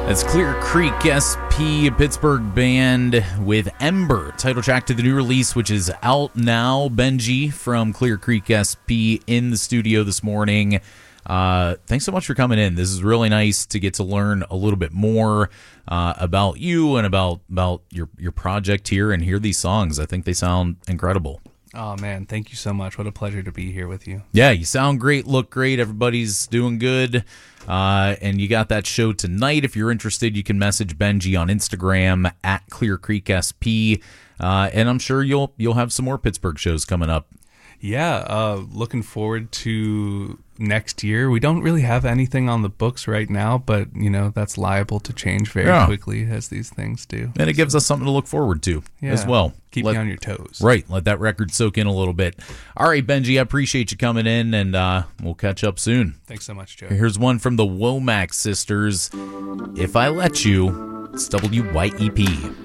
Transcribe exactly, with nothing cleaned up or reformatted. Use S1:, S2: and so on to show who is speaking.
S1: That's Clear Creek S P, Pittsburgh band with Ember, title track to the new release, which is out now. Benji from Clear Creek S P in the studio this morning. Uh, thanks so much for coming in. This is really nice to get to learn a little bit more uh, about you and about about your your project here and hear these songs. I think they sound incredible.
S2: Oh, man, thank you so much. What a pleasure to be here with you.
S1: Yeah, you sound great, look great. Everybody's doing good. Uh, and you got that show tonight. If you're interested, you can message Benji on Instagram at Clear Creek S P. Uh, and I'm sure you'll you'll have some more Pittsburgh shows coming up.
S2: Yeah, uh, looking forward to next year. We don't really have anything on the books right now, but, you know, that's liable to change very
S1: yeah.
S2: quickly as these things do.
S1: And it gives us something to look forward to
S2: yeah.
S1: as well.
S2: Keep
S1: let,
S2: you on your toes.
S1: Right. Let that record soak in a little bit. All right, Benji, I appreciate you coming in, and uh, we'll catch up soon.
S2: Thanks so much, Joe.
S1: Here's one from the Womack Sisters. If I Let You, it's W Y E P.